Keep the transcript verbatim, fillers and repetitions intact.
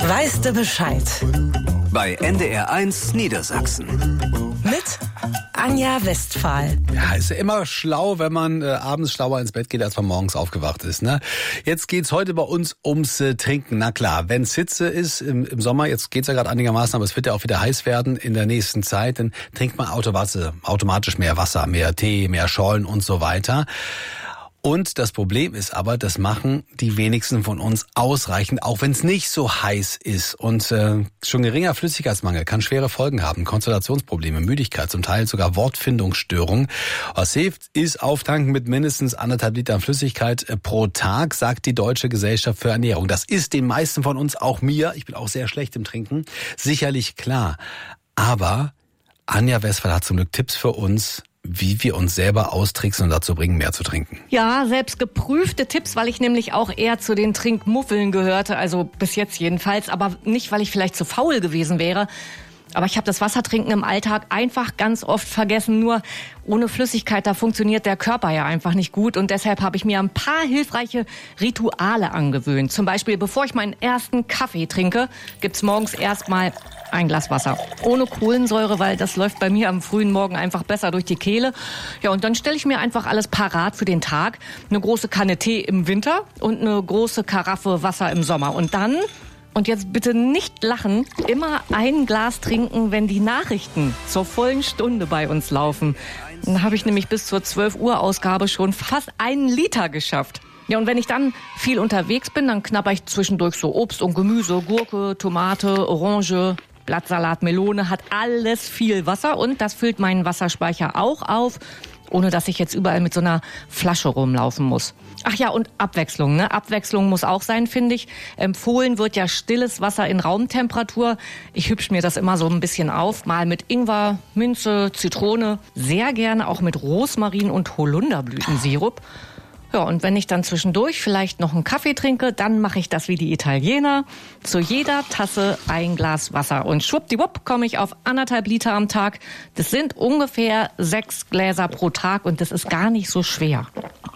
Weißt du Bescheid? Bei N D R eins Niedersachsen. Mit Anja Westphal. Ja, ist ja immer schlau, wenn man äh, abends schlauer ins Bett geht, als man morgens aufgewacht ist. Ne? Jetzt geht's heute bei uns ums äh, Trinken. Na klar, wenn Hitze ist im, im Sommer, jetzt geht's ja gerade einigermaßen, aber es wird ja auch wieder heiß werden in der nächsten Zeit, dann trinkt man automatisch mehr Wasser, mehr Tee, mehr Schollen und so weiter. Und das Problem ist aber, das machen die wenigsten von uns ausreichend, auch wenn es nicht so heiß ist. Und äh, schon geringer Flüssigkeitsmangel kann schwere Folgen haben. Konzentrationsprobleme, Müdigkeit, zum Teil sogar Wortfindungsstörungen. Was hilft, ist Auftanken mit mindestens anderthalb Litern Flüssigkeit äh, pro Tag, sagt die Deutsche Gesellschaft für Ernährung. Das ist den meisten von uns, auch mir, ich bin auch sehr schlecht im Trinken, sicherlich klar. Aber Anja Westphal hat zum Glück Tipps für uns, wie wir uns selber austricksen und dazu bringen, mehr zu trinken. Ja, selbst geprüfte Tipps, weil ich nämlich auch eher zu den Trinkmuffeln gehörte, also bis jetzt jedenfalls, aber nicht, weil ich vielleicht zu faul gewesen wäre. Aber ich habe das Wassertrinken im Alltag einfach ganz oft vergessen. Nur ohne Flüssigkeit, da funktioniert der Körper ja einfach nicht gut. Und deshalb habe ich mir ein paar hilfreiche Rituale angewöhnt. Zum Beispiel, bevor ich meinen ersten Kaffee trinke, gibt's morgens erstmal ein Glas Wasser. Ohne Kohlensäure, weil das läuft bei mir am frühen Morgen einfach besser durch die Kehle. Ja, und dann stelle ich mir einfach alles parat für den Tag. Eine große Kanne Tee im Winter und eine große Karaffe Wasser im Sommer. Und dann... Und jetzt bitte nicht lachen, immer ein Glas trinken, wenn die Nachrichten zur vollen Stunde bei uns laufen. Dann habe ich nämlich bis zur zwölf Uhr Ausgabe schon fast einen Liter geschafft. Ja, und wenn ich dann viel unterwegs bin, dann knabber ich zwischendurch so Obst und Gemüse, Gurke, Tomate, Orange, Blattsalat, Melone, hat alles viel Wasser und das füllt meinen Wasserspeicher auch auf, ohne dass ich jetzt überall mit so einer Flasche rumlaufen muss. Ach ja, und Abwechslung, ne? Abwechslung muss auch sein, finde ich. Empfohlen wird ja stilles Wasser in Raumtemperatur. Ich hübsch mir das immer so ein bisschen auf. Mal mit Ingwer, Minze, Zitrone. Sehr gerne auch mit Rosmarin und Holunderblütensirup. Ja, und wenn ich dann zwischendurch vielleicht noch einen Kaffee trinke, dann mache ich das wie die Italiener. Zu jeder Tasse ein Glas Wasser. Und schwuppdiwupp komme ich auf anderthalb Liter am Tag. Das sind ungefähr sechs Gläser pro Tag und das ist gar nicht so schwer.